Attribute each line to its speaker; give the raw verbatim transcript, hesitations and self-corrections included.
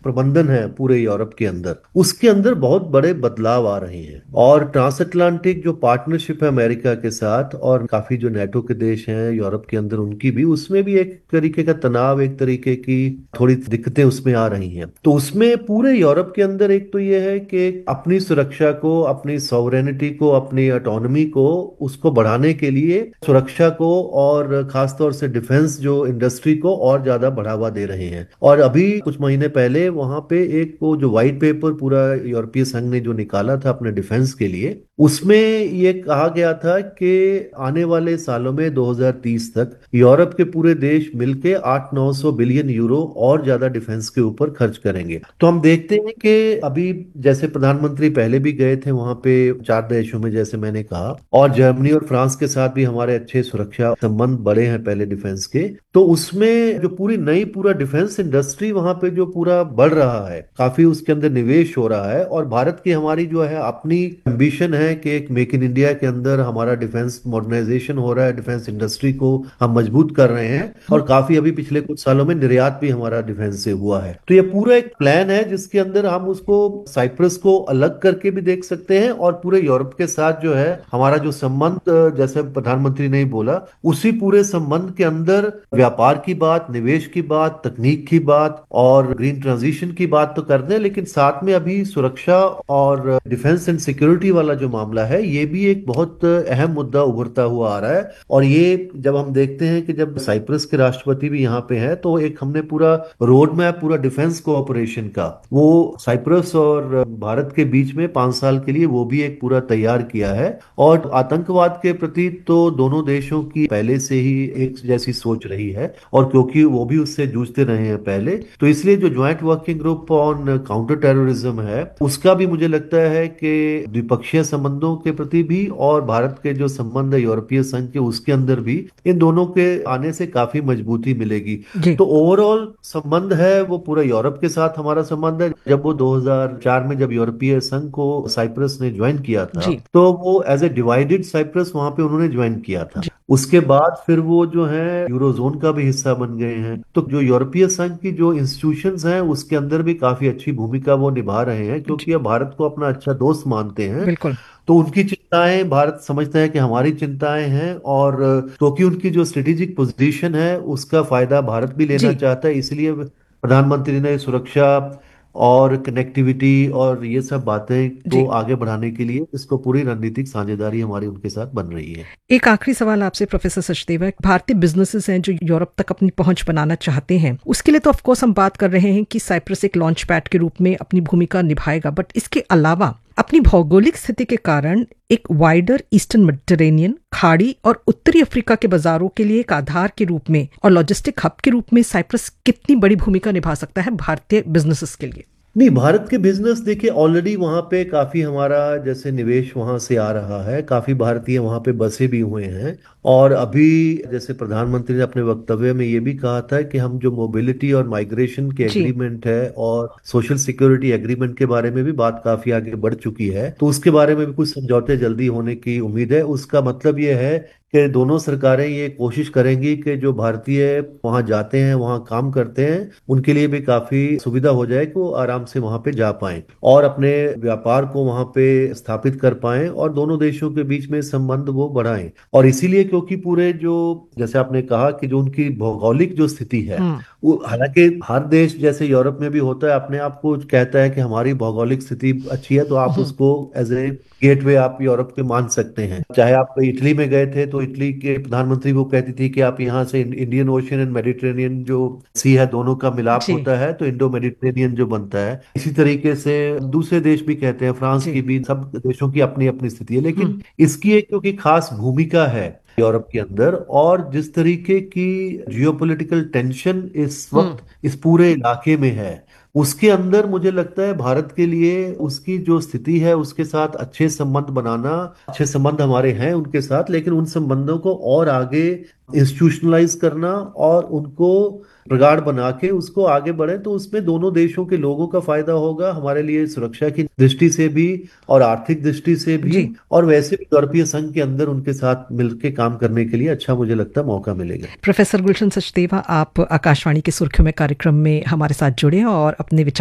Speaker 1: प्रबंधन है पूरे यूरोप के अंदर, उसके अंदर बहुत बड़े बदलाव आ रहे हैं। और ट्रांस अटलांटिक जो पार्टनरशिप है अमेरिका के साथ, और काफी जो नेटो के देश हैं यूरोप के अंदर, उनकी भी उसमें भी एक तरीके का तनाव, एक तरीके की थोड़ी दिक्कतें उसमें आ रही हैं। तो उसमें पूरे यूरोप के अंदर एक तो ये है कि अपनी सुरक्षा को, अपनी सॉवरेनिटी को, अपनी ऑटोनॉमी को, उसको बढ़ाने के लिए सुरक्षा को और खासतौर से डिफेंस जो इंडस्ट्री को और ज्यादा बढ़ावा दे रहे हैं। और अभी कुछ महीने पहले वहां पे एक वो जो व्हाइट पेपर पूरा यूरोपीय संघ ने जो निकाला था अपने डिफेंस के लिए, उसमें ये कहा गया था कि आने वाले सालों में दो हज़ार तीस तक यूरोप के पूरे देश मिलके आठ नौ सौ बिलियन यूरो और ज्यादा डिफेंस के ऊपर खर्च करेंगे। तो हम देखते हैं कि अभी जैसे प्रधानमंत्री पहले भी गए थे वहां पे चार देशों में, जैसे मैंने कहा, और जर्मनी और फ्रांस के साथ भी हमारे अच्छे सुरक्षा संबंध बढ़े हैं पहले डिफेंस के। तो उसमें जो पूरी नई पूरा डिफेंस इंडस्ट्री वहां पे जो पूरा बढ़ रहा है, काफी उसके अंदर निवेश हो रहा है। और भारत की हमारी जो है अपनी एम्बिशन है कि एक मेक इन इंडिया के अंदर हमारा डिफेंस मॉडर्नाइजेशन हो रहा है, डिफेंस इंडस्ट्री को हम मजबूत कर रहे हैं। और काफी अभी पिछले कुछ सालों में निर्यात भी हमारा डिफेंस से हुआ है। तो ये पूरा एक प्लान है जिसके अंदर हम उसको साइप्रस को अलग करके भी देख सकते हैं, और पूरे यूरोप के साथ जो है हमारा जो संबंध, जैसे प्रधानमंत्री ने ही बोला, उसी पूरे संबंध के अंदर व्यापार की बात, निवेश की बात, तकनीक की बात और ग्रीन ट्रांजिशन की बात तो कर दें, लेकिन साथ में अभी सुरक्षा और डिफेंस एंड सिक्योरिटी वाला जो मामला है, ये भी एक बहुत अहम मुद्दा उभरता हुआ आ रहा है। और ये जब हम देखते हैं कि जब साइप्रस के राष्ट्रपति भी यहाँ पे हैं, तो एक हमने पूरा रोड मैप पूरा डिफेंस कोऑपरेशन का, वो साइप्रस और भारत के बीच में पांच साल के लिए वो भी एक पूरा तैयार किया है। और आतंकवाद के प्रति तो दोनों देशों की पहले से ही एक जैसी सोच रही है, और क्योंकि वो भी उससे जूझते रहे हैं पहले, तो इसलिए जो joint working group on counter terrorism है, उसका भी मुझे लगता है कि द्विपक्षीय संबंधों के प्रति भी और भारत के जो संबंध है यूरोपीय संघ के, उसके अंदर भी इन दोनों के आने से काफी मजबूती मिलेगी।
Speaker 2: जी।
Speaker 1: तो ओवरऑल संबंध है वो पूरा यूरोप के साथ हमारा संबंध है। जब वो दो हज़ार चार में जब यूरोपीय संघ को साइप्रस ने ज्वाइन किया था,
Speaker 2: जी।
Speaker 1: तो वो एज ए डिवाइडेड साइप्रस वहां पे उन्होंने ज्वाइन किया था।
Speaker 2: जी।
Speaker 1: उसके बाद फिर वो जो है यूरोजोन का भी हिस्सा बन गए हैं। तो जो यूरोपीय संघ की जो इंस्टीट्यूशंस हैं, उसके अंदर भी काफी अच्छी भूमिका वो निभा रहे हैं,
Speaker 2: जी।
Speaker 1: क्योंकि ये भारत को अपना अच्छा दोस्त मानते हैं।
Speaker 2: बिल्कुल।
Speaker 1: तो उनकी चिंताएं भारत समझता है कि हमारी चिंताएं हैं, और क्योंकि उनकी जो स्ट्रेटेजिक पोजीशन है उसका फायदा भारत भी लेना
Speaker 2: जी।
Speaker 1: चाहता है, इसलिए प्रधानमंत्री ने सुरक्षा और कनेक्टिविटी और ये सब बातें को
Speaker 2: जी।
Speaker 1: आगे बढ़ाने के लिए इसको पूरी रणनीतिक साझेदारी हमारी उनके साथ बन रही है।
Speaker 2: एक आखिरी सवाल आपसे प्रोफेसर सचदेवा, भारतीय बिजनेसेस हैं जो यूरोप तक अपनी पहुंच बनाना चाहते हैं, उसके लिए तो ऑफ कोर्स हम बात कर रहे हैं कि साइप्रस एक लॉन्च पैड के रूप में अपनी भूमिका निभाएगा, बट इसके अलावा अपनी भौगोलिक स्थिति के कारण एक वाइडर ईस्टर्न मेडिटेरेनियन खाड़ी और उत्तरी अफ्रीका के बाजारों के लिए एक आधार के रूप में और लॉजिस्टिक हब के रूप में साइप्रस कितनी बड़ी भूमिका निभा सकता है भारतीय बिजनेसेस के लिए?
Speaker 1: नहीं, भारत के बिजनेस देखिए ऑलरेडी वहां पे काफी हमारा जैसे निवेश वहां से आ रहा है, काफी भारतीय वहां पे बसे भी हुए हैं। और अभी जैसे प्रधानमंत्री ने अपने वक्तव्य में ये भी कहा था कि हम जो मोबिलिटी और माइग्रेशन के
Speaker 2: जी।
Speaker 1: एग्रीमेंट है और सोशल सिक्योरिटी एग्रीमेंट के बारे में भी बात काफी आगे बढ़ चुकी है, तो उसके बारे में भी कुछ समझौते जल्दी होने की उम्मीद है। उसका मतलब ये है कि दोनों सरकारें ये कोशिश करेंगी कि जो भारतीय वहां जाते हैं, वहां काम करते हैं, उनके लिए भी काफी सुविधा हो जाए कि वो आराम से वहां पे जा पाएं और अपने व्यापार को वहां पे स्थापित कर पाएं, और दोनों देशों के बीच में संबंध वो बढ़ाएं। और इसीलिए क्योंकि पूरे जो जैसे आपने कहा कि जो उनकी भौगोलिक जो स्थिति है,
Speaker 2: हम्म।
Speaker 1: वो हालांकि हर देश जैसे यूरोप में भी होता है अपने आप को कहता है कि हमारी भौगोलिक स्थिति अच्छी है, तो आप
Speaker 2: हम्म।
Speaker 1: उसको एज ए गेटवे आप यूरोप के मान सकते हैं। चाहे आप इटली में गए थे, तो इटली के प्रधानमंत्री वो कहती थी कि आप यहाँ से इंडियन ओशियन एंड मेडिटेरेनियन जो सी है, दोनों का मिलाप
Speaker 2: जी।
Speaker 1: होता है तो इंडो मेडिटेरेनियन जो बनता है। इसी तरीके से दूसरे देश भी कहते हैं, फ्रांस
Speaker 2: जी।
Speaker 1: की भी, सब देशों की अपनी अपनी स्थिति है,
Speaker 2: हम्म।
Speaker 1: लेकिन इसकी एक क्योंकि खास भूमिका है यूरोप के अंदर, और जिस तरीके की जियोपॉलिटिकल टेंशन इस
Speaker 2: हम्म।
Speaker 1: वक्त इस पूरे इलाके में है, उसके अंदर मुझे लगता है भारत के लिए उसकी जो स्थिति है उसके साथ अच्छे संबंध बनाना, अच्छे संबंध हमारे हैं उनके साथ, लेकिन उन संबंधों को और आगे इंस्टीट्यूशनलाइज करना और उनको प्रगाढ़ बना के उसको आगे बढ़े, तो उसमें दोनों देशों के लोगों का फायदा होगा, हमारे लिए सुरक्षा की दृष्टि से भी और आर्थिक दृष्टि से भी,
Speaker 2: जी।
Speaker 1: और वैसे भी यूरोपीय संघ के अंदर उनके साथ मिलकर काम करने के लिए अच्छा मुझे लगता है मौका मिलेगा।
Speaker 2: प्रोफेसर गुलशन सचदेवा, आप आकाशवाणी की सुर्खियों में कार्यक्रम में हमारे साथ जुड़े और अपने विचार